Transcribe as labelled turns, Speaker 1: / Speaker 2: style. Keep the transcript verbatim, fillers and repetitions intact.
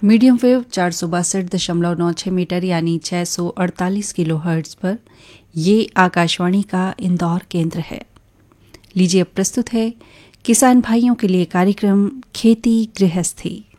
Speaker 1: Medium wave चार सौ बासठ दशमलव नौ छः मीटर यानी छः सौ अड़तालीस किलो हर्ट्ज़ पर ये आकाशवाणी का इंदौर केंद्र है। लीजिए अब प्रस्तुत है किसान भाइयों के लिए कार्यक्रम खेती गृहस्थी।